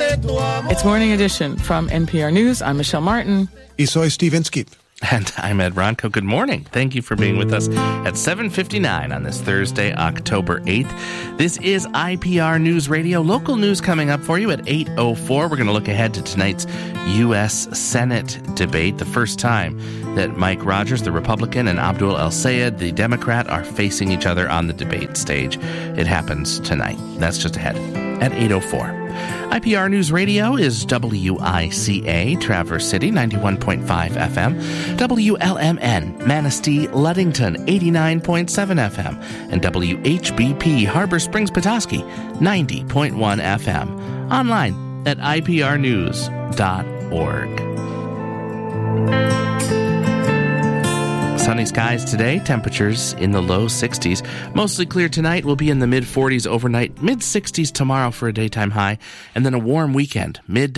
It's Morning Edition from NPR News. I'm Michelle Martin. Y soy Steve Inskeep. And I'm Ed Ronco. Good morning. Thank you for being with us at 7:59 on this Thursday, October 8th. This is IPR News Radio. Local news coming up for you at 8:04. We're going to look ahead to tonight's U.S. Senate debate, the first time that Mike Rogers, the Republican, and Abdul El-Sayed, the Democrat, are facing each other on the debate stage. It happens tonight. That's just ahead at 8:04. IPR News Radio is WICA, Traverse City, 91.5 FM, WLMN, Manistee, Ludington, 89.7 FM, and WHBP, Harbor Springs, Petoskey, 90.1 FM. Online at iprnews.org. Sunny skies today, temperatures in the low 60s. Mostly clear tonight, will be in the mid-40s overnight, mid-60s tomorrow for a daytime high, and then a warm weekend, mid